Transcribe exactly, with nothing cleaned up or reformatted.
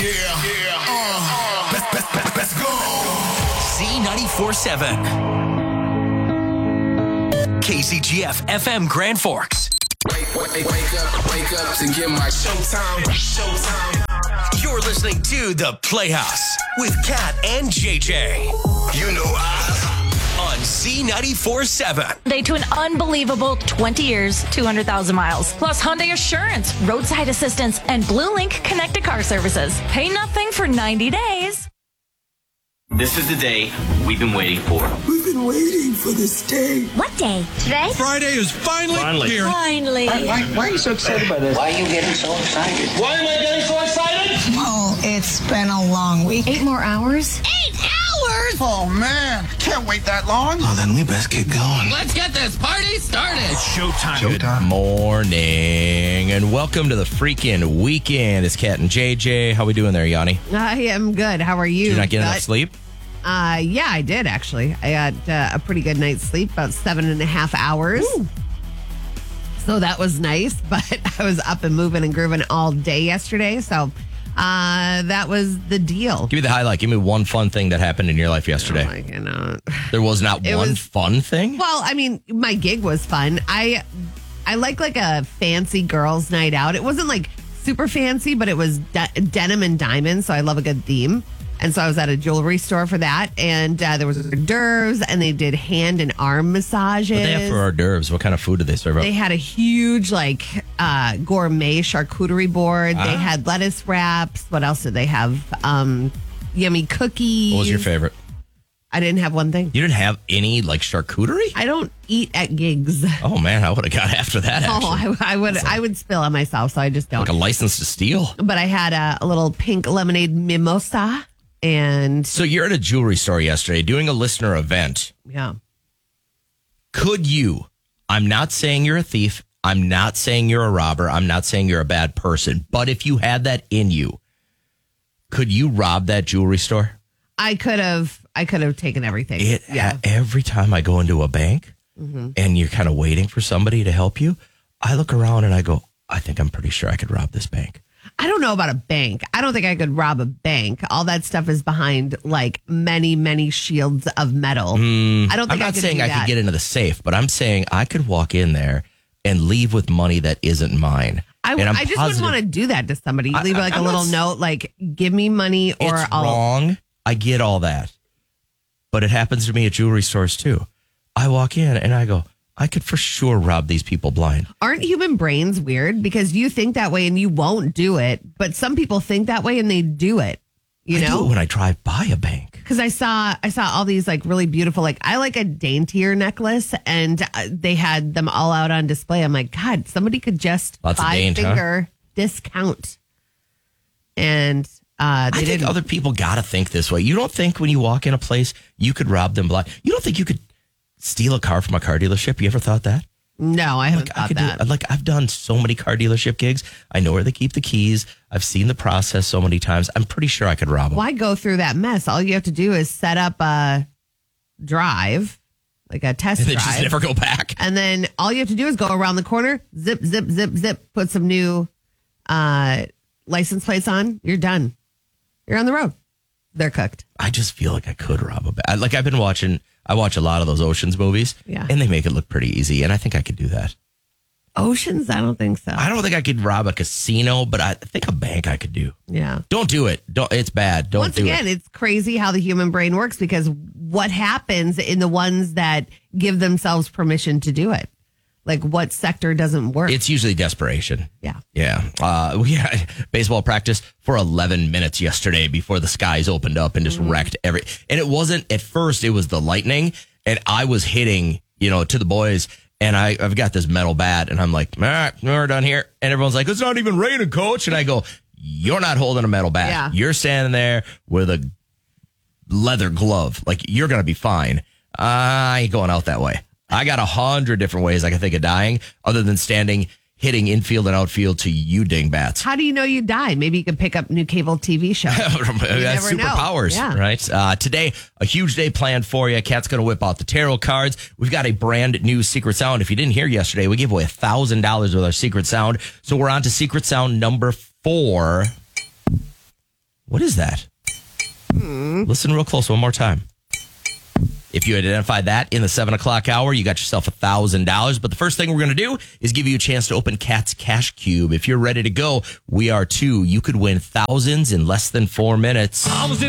Yeah, yeah. Uh, let's, let's, let's, let's go. C ninety-four point seven. K C G F F M Grand Forks. Wake, wake, wake up, wake up to get my showtime. Showtime. You're listening to The Playhouse with Kat and J J. You know I... On C ninety-four point seven. They to an unbelievable twenty years, two hundred thousand miles. Plus Hyundai Assurance, roadside assistance, and Blue Link connected car services. Pay nothing for ninety days. This is the day we've been waiting for. We've been waiting for this day. What day? Today? Friday is finally, Finally. here. Finally. Why, why, why are you so excited by this? Why are you getting so excited? Why am I getting so excited? Oh, it's been a long week. Eight more hours? Eight hours? Oh, man. Can't wait that long. Oh, then we best get going. Let's get this party started. Showtime. Good morning, and welcome to the freaking weekend. It's Kat and J J. How we doing there, Yanni? I am good. How are you? Did you not get Gut? enough sleep? Uh, yeah, I did actually. I had uh, a pretty good night's sleep, about seven and a half hours. Ooh. So that was nice, but I was up and moving and grooving all day yesterday. So uh, that was the deal. Give me the highlight. Give me one fun thing that happened in your life yesterday. Oh, I cannot. There was not It one was- fun thing? Well, I mean, my gig was fun. I I like like a fancy girls' night out. It wasn't like super fancy, but it was de- denim and diamonds, so I love a good theme. And so I was at a jewelry store for that, and uh, there was hors d'oeuvres, and they did hand and arm massages. What they have for hors d'oeuvres? What kind of food did they serve up? They had a huge, like, uh, gourmet charcuterie board. Ah. They had lettuce wraps. What else did they have? Um, yummy cookies. What was your favorite? I didn't have one thing. You didn't have any, like, charcuterie? I don't eat at gigs. Oh, man, I would have got after that, actually. Oh, I, I would. I would spill on myself, so I just don't. Like a license to steal. But I had a, a little pink lemonade mimosa, and So you're at a jewelry store yesterday doing a listener event. yeah. Could you, I'm not saying you're a thief. I'm not saying you're a robber. I'm not saying you're a bad person. But if you had that in you, could you rob that jewelry store? I could have. I could have taken everything. It yeah. every time I go into a bank and you're kind of waiting for somebody to help you, I look around and I go, I think I'm pretty sure I could rob this bank. I don't know about a bank. I don't think I could rob a bank. All that stuff is behind like many, many shields of metal. I don't think I'm not I could saying do I that. could get into the safe, but I'm saying I could walk in there and leave with money that isn't mine. I, And I'm I just positive- wouldn't want to do that to somebody. You I- leave like I'm a little not s- note, like "Give me money," or It's I'll. wrong. I get all that. But it happens to me at jewelry stores too. I walk in and I go, I could for sure rob these people blind. Aren't human brains weird? Because you think that way and you won't do it, but some people think that way and they do it. You I know, do it when I drive by a bank. because I saw I saw all these like really beautiful, like I like a daintier necklace, and uh, they had them all out on display. I'm like, God, somebody could just Lots of five daint, huh? finger discount, and uh, they I think didn't. other people got to think this way. You don't think when you walk in a place, you could rob them blind. You don't think you could steal a car from a car dealership? You ever thought that? no, I haven't Like, I thought could do that. it. Like I've done so many car dealership gigs. I know where they keep the keys. I've seen the process so many times. I'm pretty sure I could rob them. Why go through that mess? All you have to do is set up a drive, like a test And then drive, just never go back. and then all you have to do is go around the corner, zip, zip, zip, zip, put some new uh, license plates on. You're done. You're on the road. They're cooked. I just feel like I could rob a bank. Like I've been watching, I watch a lot of those Oceans movies, Yeah. and they make it look pretty easy, and I think I could do that. Oceans? I don't think so. I don't think I could rob a casino, but I think a bank I could do. Yeah. Don't do it. Don't. It's bad. Don't Once do again, it. it's crazy how the human brain works, because what happens in the ones that give themselves permission to do it? Like what sector doesn't work? It's usually desperation. yeah. Yeah. Uh, we had baseball practice for eleven minutes yesterday before the skies opened up and just Mm-hmm. wrecked every. And it wasn't, at first, it was the lightning. And I was hitting, you know, to the boys. And I, I've got this metal bat. And I'm like, all right, we're done here. And everyone's like, it's not even raining, coach. And I go, you're not holding a metal bat. Yeah. You're standing there with a leather glove. Like, you're going to be fine. I ain't going out that way. I got a hundred different ways I can think of dying other than standing, hitting infield and outfield to you dingbats. How do you know you died? Maybe you could pick up new cable T V show. That's never know. superpowers, Yeah. right? Uh, today, a huge day planned for you. Kat's going to whip out the tarot cards. We've got a brand new secret sound. If you didn't hear yesterday, we gave away one thousand dollars with our secret sound. So we're on to secret sound number four. What is that? Hmm. Listen real close one more time. If you identify that in the seven o'clock hour, you got yourself one thousand dollars. But the first thing we're going to do is give you a chance to open Kat's Cash Cube. If you're ready to go, we are too. You could win thousands in less than four minutes. I was in